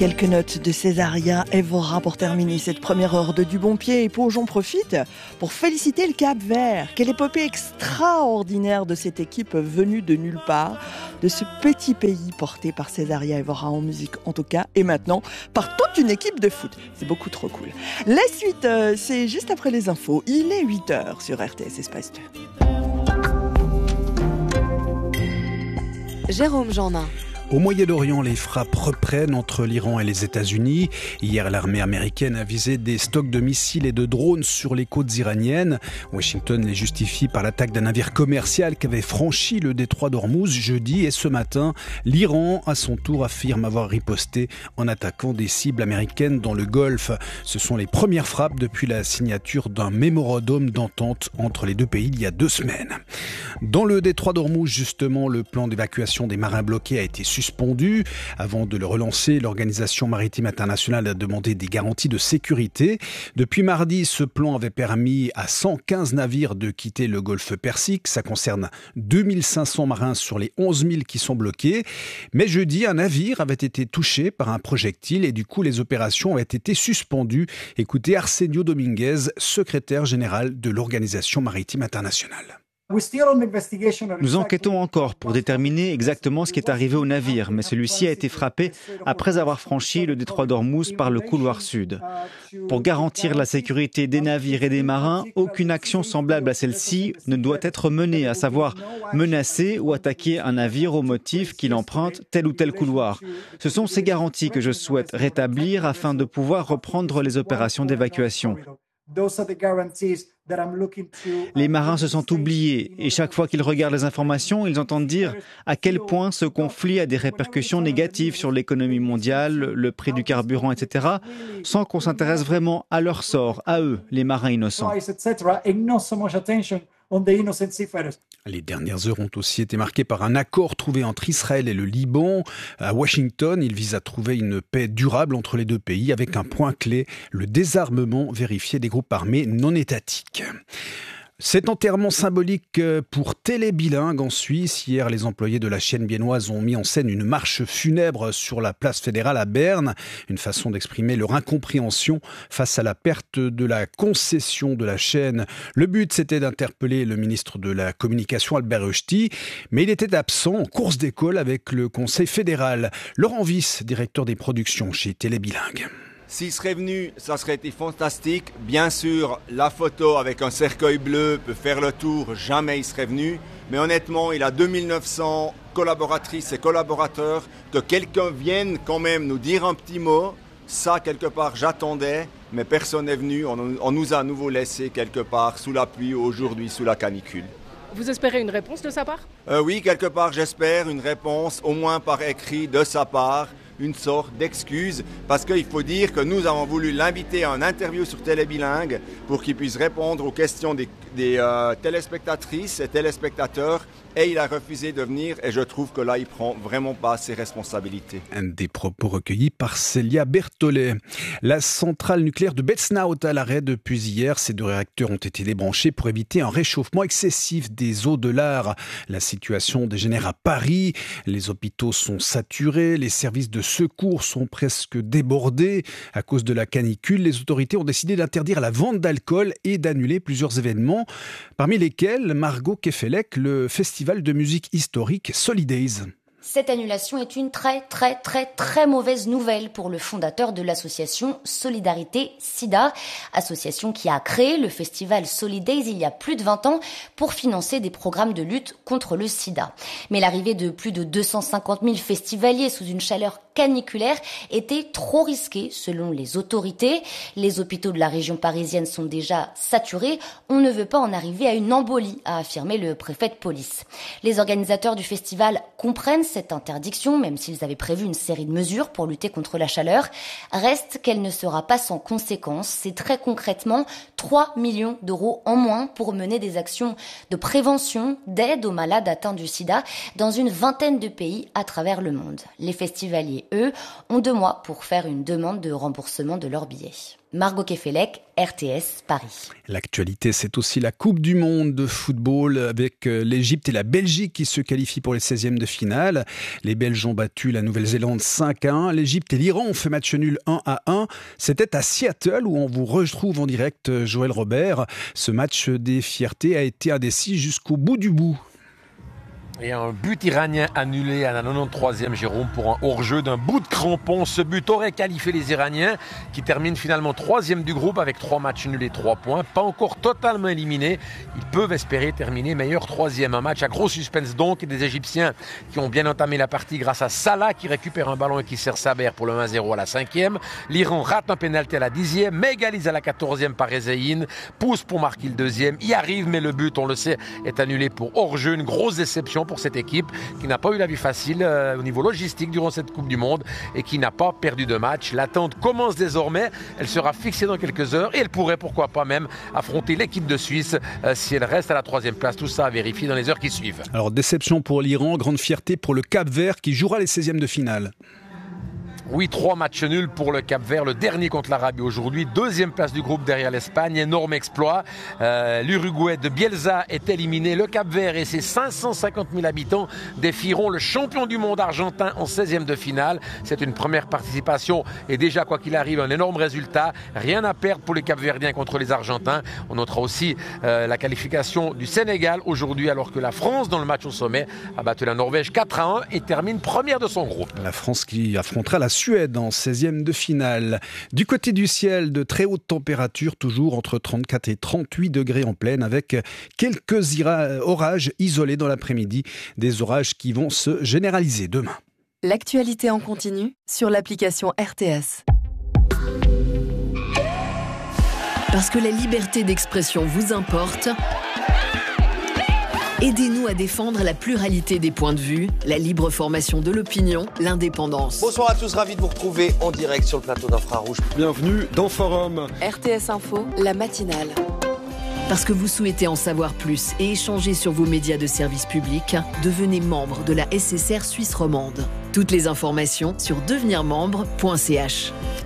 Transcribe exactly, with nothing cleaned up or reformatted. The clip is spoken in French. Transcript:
Quelques notes de Césaria Evora pour terminer cette première heure de Du Bon Pied. Et pour j'en profite pour féliciter le Cap-Vert. Quelle épopée extraordinaire de cette équipe venue de nulle part, de ce petit pays porté par Césaria Evora en musique en tout cas, et maintenant par toute une équipe de foot. C'est beaucoup trop cool. La suite, euh, c'est juste après les infos. Il est huit heures sur R T S Espace deux. Jérôme Jeannin. Au Moyen-Orient, les frappes reprennent entre l'Iran et les États-Unis. Hier, l'armée américaine a visé des stocks de missiles et de drones sur les côtes iraniennes. Washington les justifie par l'attaque d'un navire commercial qui avait franchi le détroit d'Ormuz jeudi. Et ce matin, l'Iran, à son tour, affirme avoir riposté en attaquant des cibles américaines dans le Golfe. Ce sont les premières frappes depuis la signature d'un mémorandum d'entente entre les deux pays il y a deux semaines. Dans le détroit d'Ormuz, justement, le plan d'évacuation des marins bloqués a été suspendu. Suspendu. Avant de le relancer, l'Organisation maritime internationale a demandé des garanties de sécurité. Depuis mardi, ce plan avait permis à cent quinze navires de quitter le golfe Persique. Ça concerne deux mille cinq cents marins sur les onze mille qui sont bloqués. Mais jeudi, un navire avait été touché par un projectile et du coup, les opérations avaient été suspendues. Écoutez Arsenio Dominguez, secrétaire général de l'Organisation maritime internationale. Nous enquêtons encore pour déterminer exactement ce qui est arrivé au navire, mais celui-ci a été frappé après avoir franchi le détroit d'Ormuz par le couloir sud. Pour garantir la sécurité des navires et des marins, aucune action semblable à celle-ci ne doit être menée, à savoir menacer ou attaquer un navire au motif qu'il emprunte tel ou tel couloir. Ce sont ces garanties que je souhaite rétablir afin de pouvoir reprendre les opérations d'évacuation. Les marins se sentent oubliés et chaque fois qu'ils regardent les informations, ils entendent dire à quel point ce conflit a des répercussions négatives sur l'économie mondiale, le prix du carburant, et cetera, sans qu'on s'intéresse vraiment à leur sort, à eux, les marins innocents. Les dernières heures ont aussi été marquées par un accord trouvé entre Israël et le Liban. À Washington, il vise à trouver une paix durable entre les deux pays avec un point clé, le désarmement vérifié des groupes armés non étatiques. Cet enterrement symbolique pour Télé Bilingue en Suisse. Hier, les employés de la chaîne biennoise ont mis en scène une marche funèbre sur la place fédérale à Berne. Une façon d'exprimer leur incompréhension face à la perte de la concession de la chaîne. Le but, c'était d'interpeller le ministre de la Communication, Albert Hochti, mais il était absent en course d'école avec le Conseil fédéral. Laurent Wyss, directeur des productions chez Télé Bilingue. S'il serait venu, ça serait été fantastique. Bien sûr, la photo avec un cercueil bleu peut faire le tour. Jamais il serait venu. Mais honnêtement, il a deux mille neuf cents collaboratrices et collaborateurs. Que quelqu'un vienne quand même nous dire un petit mot. Ça, quelque part, j'attendais. Mais personne n'est venu. On, on nous a à nouveau laissé quelque part sous la pluie, aujourd'hui sous la canicule. Vous espérez une réponse de sa part ? euh, Oui, quelque part, j'espère une réponse, au moins par écrit, de sa part. Une sorte d'excuse, parce qu'il faut dire que nous avons voulu l'inviter à une interview sur Télé Bilingue pour qu'il puisse répondre aux questions des, des euh, téléspectatrices et téléspectateurs, et il a refusé de venir, et je trouve que là, il prend vraiment pas ses responsabilités. Un des propos recueillis par Célia Berthollet. La centrale nucléaire de Betznaut à l'arrêt depuis hier. Ces deux réacteurs ont été débranchés pour éviter un réchauffement excessif des eaux de l'Ar. La situation dégénère à Paris. Les hôpitaux sont saturés, les services de secours sont presque débordés. À cause de la canicule, les autorités ont décidé d'interdire la vente d'alcool et d'annuler plusieurs événements, parmi lesquels Margot Kefelec, le festival de musique historique Solidays. Cette annulation est une très très très très mauvaise nouvelle pour le fondateur de l'association Solidarité Sida, association qui a créé le festival Solidays il y a plus de vingt ans pour financer des programmes de lutte contre le sida. Mais l'arrivée de plus de deux cent cinquante mille festivaliers sous une chaleur caniculaire était trop risquée selon les autorités. Les hôpitaux de la région parisienne sont déjà saturés. On ne veut pas en arriver à une embolie, a affirmé le préfet de police. Les organisateurs du festival comprennent cette interdiction, même s'ils avaient prévu une série de mesures pour lutter contre la chaleur. Reste qu'elle ne sera pas sans conséquences. C'est très concrètement trois millions d'euros en moins pour mener des actions de prévention, d'aide aux malades atteints du sida dans une vingtaine de pays à travers le monde. Les festivaliers, eux, ont deux mois pour faire une demande de remboursement de leurs billets. Margot Kefelec, R T S, Paris. L'actualité, c'est aussi la Coupe du Monde de football avec l'Égypte et la Belgique qui se qualifient pour les seizièmes de finale. Les Belges ont battu la Nouvelle-Zélande cinq à un. L'Égypte et l'Iran ont fait match nul un à un. C'était à Seattle où on vous retrouve en direct, Joël Robert. Ce match des fiertés a été indécis jusqu'au bout du bout. Et un but iranien annulé à la quatre-vingt-treizième, Jérôme, pour un hors-jeu d'un bout de crampon. Ce but aurait qualifié les Iraniens qui terminent finalement troisième du groupe avec trois matchs nuls et trois points. Pas encore totalement éliminés. Ils peuvent espérer terminer meilleur troisième. Un match à gros suspense donc et des Égyptiens qui ont bien entamé la partie grâce à Salah qui récupère un ballon et qui sert Saber pour le un zéro à la cinquième. L'Iran rate un pénalty à la dixième, mais égalise à la quatorzième par Rezaïn. Pousse pour marquer le deuxième. Y arrive, mais le but, on le sait, est annulé pour hors-jeu. Une grosse déception pour cette équipe qui n'a pas eu la vie facile euh, au niveau logistique durant cette Coupe du Monde et qui n'a pas perdu de match. L'attente commence désormais, elle sera fixée dans quelques heures et elle pourrait pourquoi pas même affronter l'équipe de Suisse euh, si elle reste à la troisième place. Tout ça à vérifier dans les heures qui suivent. Alors déception pour l'Iran, grande fierté pour le Cap-Vert qui jouera les seizièmes de finale. Oui, trois matchs nuls pour le Cap-Vert, le dernier contre l'Arabie aujourd'hui. Deuxième place du groupe derrière l'Espagne, énorme exploit. Euh, L'Uruguay de Bielsa est éliminé. Le Cap-Vert et ses cinq cent cinquante mille habitants défieront le champion du monde argentin en seizième de finale. C'est une première participation et déjà, quoi qu'il arrive, un énorme résultat. Rien à perdre pour les Cap-Verdiens contre les Argentins. On notera aussi euh, la qualification du Sénégal aujourd'hui alors que la France, dans le match au sommet, a battu la Norvège quatre à un et termine première de son groupe. La France qui affrontera la Suède en seizième de finale. Du côté du ciel, de très hautes températures, toujours entre trente-quatre et trente-huit degrés en pleine, avec quelques ira- orages isolés dans l'après-midi. Des orages qui vont se généraliser demain. L'actualité en continu sur l'application R T S. Parce que la liberté d'expression vous importe, aidez-nous à défendre la pluralité des points de vue, la libre formation de l'opinion, l'indépendance. Bonsoir à tous, ravi de vous retrouver en direct sur le plateau d'Infrarouge. Bienvenue dans Forum. R T S Info, la matinale. Parce que vous souhaitez en savoir plus et échanger sur vos médias de service public, devenez membre de la S S R Suisse romande. Toutes les informations sur devenir membre point c h.